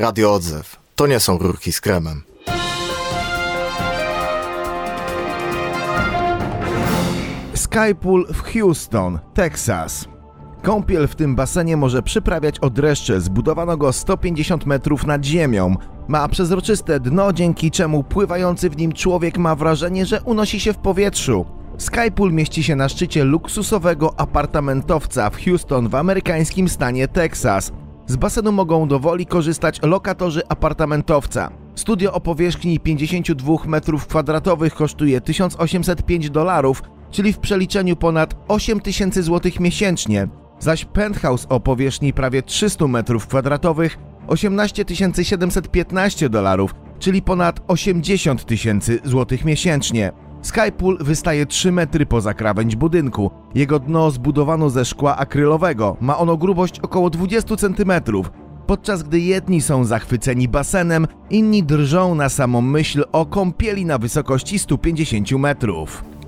Radio Odzew. To nie są rurki z kremem. Sky Pool w Houston, Teksas. Kąpiel w tym basenie może przyprawiać o dreszcze. Zbudowano go 150 metrów nad ziemią. Ma przezroczyste dno, dzięki czemu pływający w nim człowiek ma wrażenie, że unosi się w powietrzu. Sky Pool mieści się na szczycie luksusowego apartamentowca w Houston w amerykańskim stanie Teksas. Z basenu mogą dowoli korzystać lokatorzy apartamentowca. Studio o powierzchni 52 m2 kosztuje $1805, czyli w przeliczeniu ponad 8000 zł miesięcznie, zaś penthouse o powierzchni prawie 300 m2 $18 czyli ponad 80 000 zł miesięcznie. Sky Pool wystaje 3 metry poza krawędź budynku. Jego dno zbudowano ze szkła akrylowego. Ma ono grubość około 20 cm. Podczas gdy jedni są zachwyceni basenem, inni drżą na samą myśl o kąpieli na wysokości 150 metrów.